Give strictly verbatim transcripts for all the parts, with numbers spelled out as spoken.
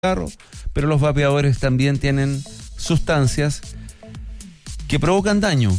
cigarro, pero los vapeadores también tienen sustancias que provocan daño.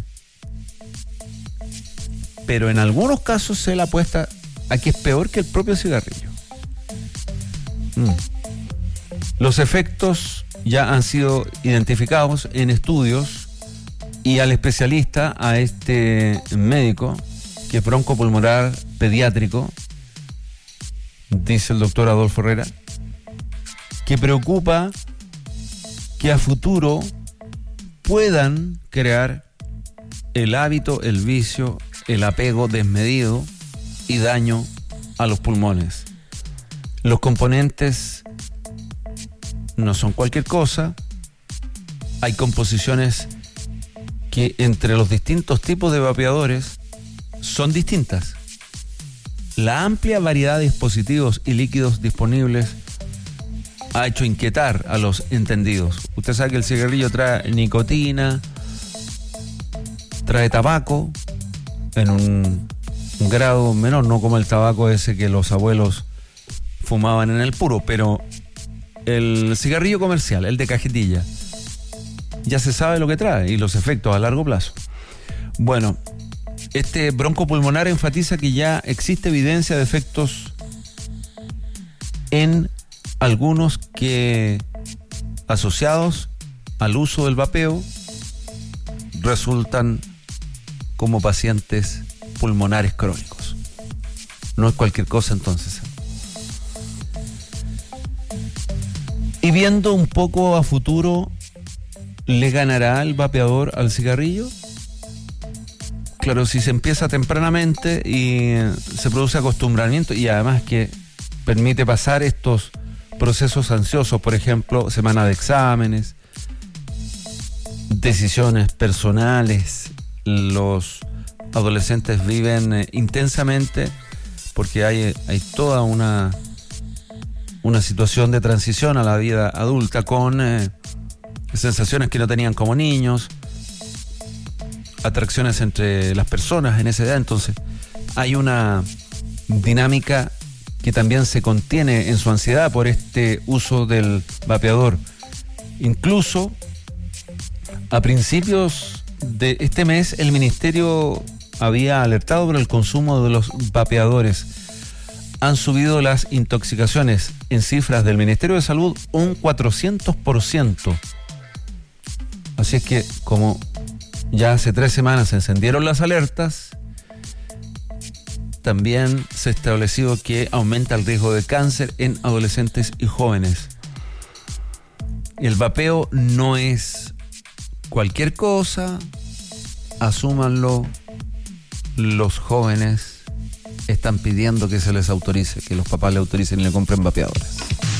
Pero en algunos casos se la apuesta a que es peor que el propio cigarrillo. Mm. Los efectos ya han sido identificados en estudios y al especialista, a este médico, que es broncopulmonar pediátrico, dice el doctor Adolfo Herrera, que preocupa que a futuro puedan crear el hábito, el vicio, el apego desmedido y daño a los pulmones. Los componentes no son cualquier cosa. Hay composiciones que entre los distintos tipos de vapeadores son distintas. La amplia variedad de dispositivos y líquidos disponibles ha hecho inquietar a los entendidos. Usted sabe que el cigarrillo trae nicotina, trae tabaco en un, un grado menor, no como el tabaco ese que los abuelos fumaban en el puro, pero el cigarrillo comercial, el de cajetilla, ya se sabe lo que trae y los efectos a largo plazo. Bueno, este broncopulmonar enfatiza que ya existe evidencia de efectos en algunos que, asociados al uso del vapeo, resultan como pacientes pulmonares crónicos. No es cualquier cosa entonces. Y viendo un poco a futuro, ¿le ganará el vapeador al cigarrillo? Claro, si se empieza tempranamente y se produce acostumbramiento y además que permite pasar estos procesos ansiosos, por ejemplo, semana de exámenes, decisiones personales. Los adolescentes viven eh, intensamente porque hay, hay toda una, una situación de transición a la vida adulta con eh, sensaciones que no tenían como niños, atracciones entre las personas en esa edad. Entonces hay una dinámica que también se contiene en su ansiedad por este uso del vapeador. Incluso a principios de este mes el ministerio había alertado por el consumo de los vapeadores. Han subido las intoxicaciones en cifras del Ministerio de Salud un cuatrocientos por ciento. Así es que, como ya hace tres semanas se encendieron las alertas, también se ha establecido que aumenta el riesgo de cáncer en adolescentes y jóvenes. El vapeo no es cualquier cosa, asúmanlo. Los jóvenes están pidiendo que se les autorice, que los papás le autoricen y le compren vapeadores.